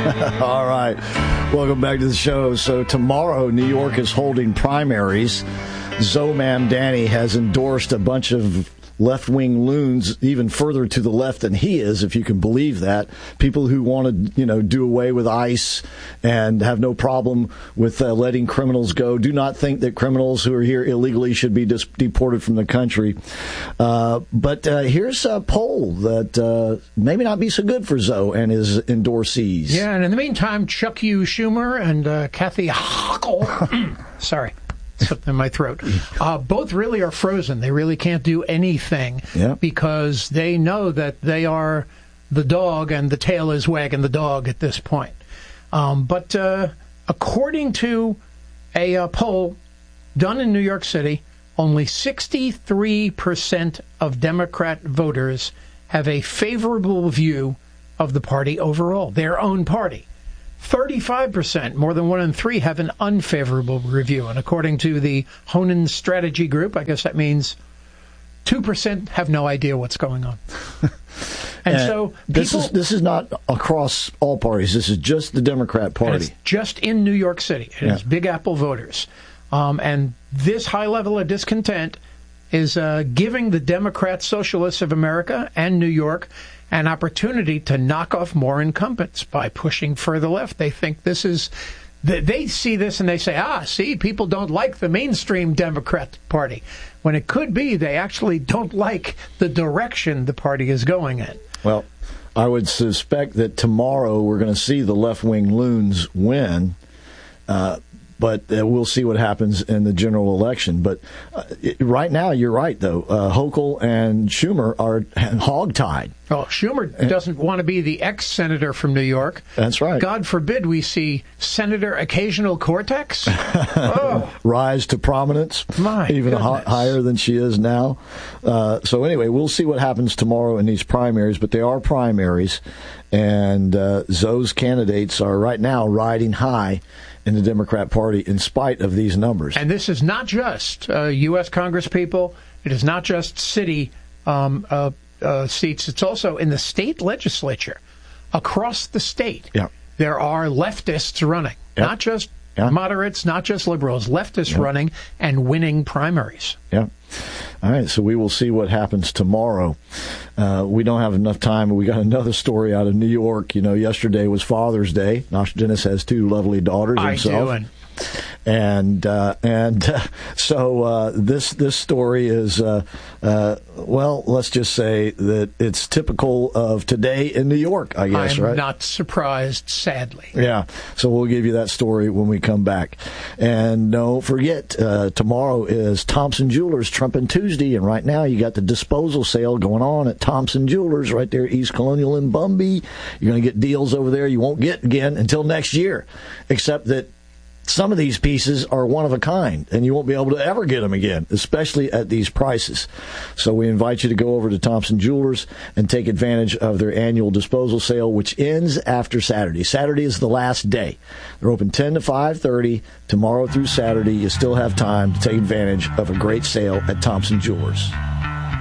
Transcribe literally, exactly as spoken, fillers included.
All right. Welcome back to the show. So tomorrow, New York is holding primaries. Zoe Mamdani has endorsed a bunch of left-wing loons even further to the left than he is, if you can believe that. People who want to, you know, do away with ICE and have no problem with uh, letting criminals go. Do not think that criminals who are here illegally should be dis- deported from the country. Uh, but uh, here's a poll that uh, maybe not be so good for Zoe and his endorsees. Yeah, and in the meantime, Chuck U. Schumer and uh, Kathy Hochul, sorry. Something in my throat. Uh, both really are frozen. They really can't do anything yeah. because they know that they are the dog and the tail is wagging the dog at this point. Um, but uh, according to a uh, poll done in New York City, only sixty-three percent of Democrat voters have a favorable view of the party overall, their own party. thirty-five percent, more than one in three, have an unfavorable review. And according to the Honan Strategy Group, I guess that means two percent have no idea what's going on. And, and so people, this is this is not across all parties. This is just the Democrat Party. It's just in New York City. It yeah. is Big Apple voters. Um, and this high level of discontent is uh, giving the Democrat Socialists of America and New York an opportunity to knock off more incumbents by pushing further left. They think this is, they see this and they say, ah, see, people don't like the mainstream Democrat Party, when it could be they actually don't like the direction the party is going in. Well, I would suspect that tomorrow we're going to see the left-wing loons win, uh, but uh, we'll see what happens in the general election. But uh, it, right now, you're right, though. Uh, Hochul and Schumer are hogtied. Oh, Schumer doesn't want to be the ex-senator from New York. That's right. God forbid we see Senator Occasional Cortex. Oh. Rise to prominence, My even goodness. higher than she is now. Uh, so anyway, we'll see what happens tomorrow in these primaries, but they are primaries, and uh, Zoe's candidates are right now riding high in the Democrat Party in spite of these numbers. And this is not just uh, U S Congress people. It is not just city um, uh, uh, seats. It's also in the state legislature. Across the state, yeah. there are leftists running, yeah. not just yeah. moderates, not just liberals, leftists yeah. running and winning primaries. Yeah. All right, so we will see what happens tomorrow. Uh, we don't have enough time. We got another story out of New York. You know, yesterday was Father's Day. Nostradamus has two lovely daughters I himself. do, and And uh, and uh, so uh, this this story is uh, uh, well, let's just say that it's typical of today in New York, I guess, I'm right? not surprised, sadly. Yeah, so we'll give you that story when we come back. And don't forget, uh, tomorrow is Thompson Jewelers Trumpin' Tuesday, and right now you got the disposal sale going on at Thompson Jewelers right there, East Colonial in Bumby. You're going to get deals over there you won't get again until next year, except that some of these pieces are one of a kind, and you won't be able to ever get them again, especially at these prices. So we invite you to go over to Thompson Jewelers and take advantage of their annual disposal sale, which ends after Saturday. Saturday is the last day. They're open ten to five thirty, tomorrow through Saturday. You still have time to take advantage of a great sale at Thompson Jewelers.